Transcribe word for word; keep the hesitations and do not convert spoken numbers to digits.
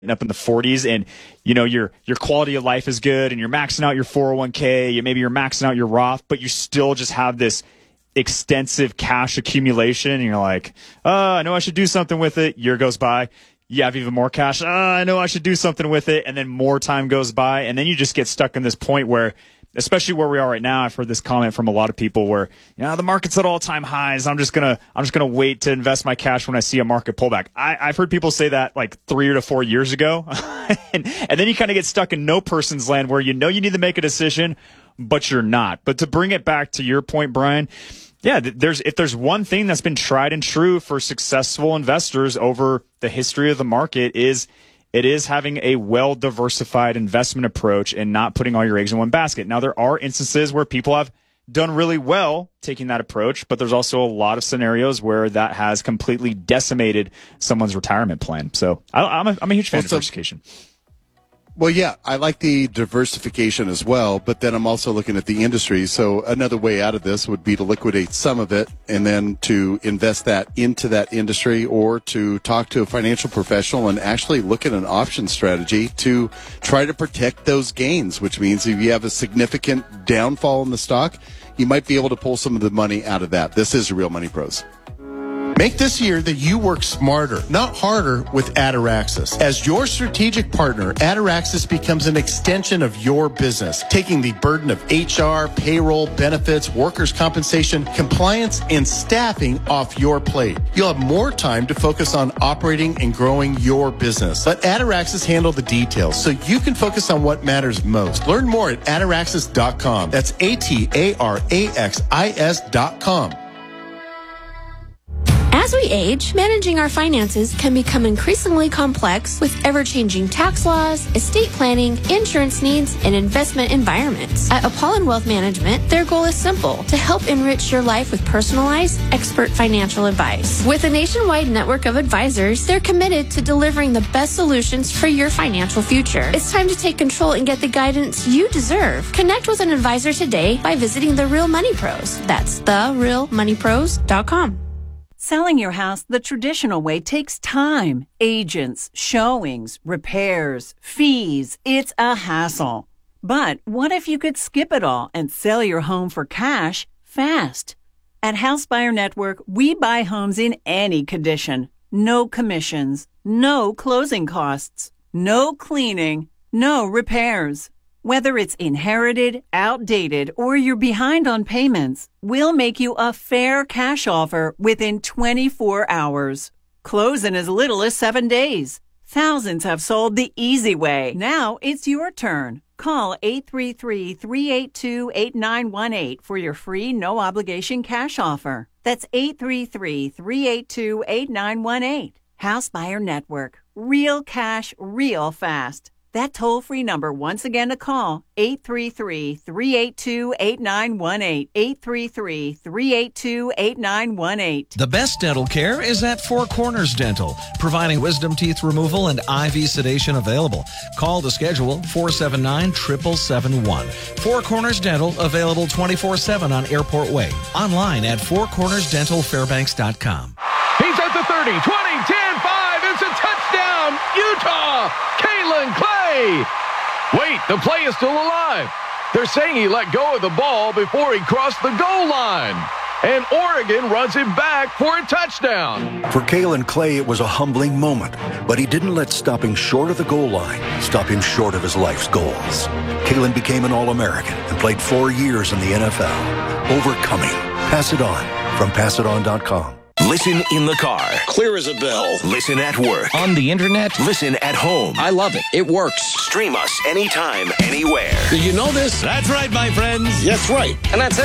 up in the forties, and you know your your quality of life is good, and you're maxing out your four oh one k, you, maybe you're maxing out your Roth, but you still just have this extensive cash accumulation, and you're like, oh, I know I should do something with it. Year goes by, you have even more cash. Oh, I know I should do something with it, and then more time goes by, and then you just get stuck in this point where, especially where we are right now, I've heard this comment from a lot of people where, you know, the market's at all-time highs. I'm just gonna, I'm just gonna wait to invest my cash when I see a market pullback. I, I've heard people say that like three or to four years ago, and, and then you kind of get stuck in no person's land where you know you need to make a decision, but you're not. But to bring it back to your point, Brian, yeah, there's if there's one thing that's been tried and true for successful investors over the history of the market is. It is having a well-diversified investment approach and not putting all your eggs in one basket. Now, there are instances where people have done really well taking that approach, but there's also a lot of scenarios where that has completely decimated someone's retirement plan. So I, I'm, a, I'm a huge fan well, of so, diversification. Well, yeah, I like the diversification as well, but then I'm also looking at the industry. So another way out of this would be to liquidate some of it and then to invest that into that industry, or to talk to a financial professional and actually look at an option strategy to try to protect those gains, which means if you have a significant downfall in the stock, you might be able to pull some of the money out of that. This is Real Money Pros. Make this year that you work smarter, not harder, with Ataraxis. As your strategic partner, Ataraxis becomes an extension of your business, taking the burden of H R, payroll, benefits, workers' compensation, compliance, and staffing off your plate. You'll have more time to focus on operating and growing your business. Let Ataraxis handle the details so you can focus on what matters most. Learn more at ataraxis dot com. That's A T A R A X I S dot com. As we age, managing our finances can become increasingly complex with ever-changing tax laws, estate planning, insurance needs, and investment environments. At Apollon Wealth Management, their goal is simple: to help enrich your life with personalized, expert financial advice. With a nationwide network of advisors, they're committed to delivering the best solutions for your financial future. It's time to take control and get the guidance you deserve. Connect with an advisor today by visiting The Real Money Pros. That's the real money pros dot com. Selling your house the traditional way takes time, agents, showings, repairs, fees. It's a hassle. But what if you could skip it all and sell your home for cash fast? At House Buyer Network, we buy homes in any condition. No commissions, no closing costs, no cleaning, no repairs. Whether it's inherited, outdated, or you're behind on payments, we'll make you a fair cash offer within twenty-four hours. Close in as little as seven days. Thousands have sold the easy way. Now it's your turn. Call eight three three, three eight two, eight nine one eight for your free no-obligation cash offer. That's eight three three, three eight two, eight nine one eight. House Buyer Network. Real cash, real fast. That toll-free number, once again to call, eight three three, three eight two, eight nine one eight, eight three three, three eight two, eight nine one eight. The best dental care is at Four Corners Dental, providing wisdom teeth removal and I V sedation available. Call to schedule four seven nine, seven seven seven one. Four Corners Dental, available twenty-four seven on Airport Way. Online at four corners dental fairbanks dot com. He's at the thirty, twenty, ten, five. It's a touchdown, Utah! Kalen Clay! Wait, the play is still alive. They're saying he let go of the ball before he crossed the goal line. And Oregon runs him back for a touchdown. For Kalen Clay, it was a humbling moment, but he didn't let stopping short of the goal line stop him short of his life's goals. Kalen became an All-American and played four years in the N F L. Overcoming. Pass it on from pass it on dot com. Listen in the car. Clear as a bell. Listen at work. On the internet. Listen at home. I love it. It works. Stream us anytime, anywhere. Do you know this? That's right, my friends. That's right. And that's